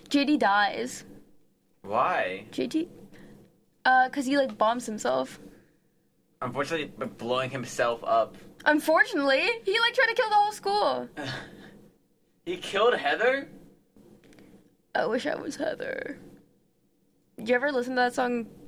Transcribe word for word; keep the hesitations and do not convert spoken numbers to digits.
J D dies. Why? J D? Uh, cause he like bombs himself. Unfortunately, by blowing himself up. Unfortunately, he like tried to kill the whole school. He killed Heather? I wish I was Heather. Did you ever listen to that song,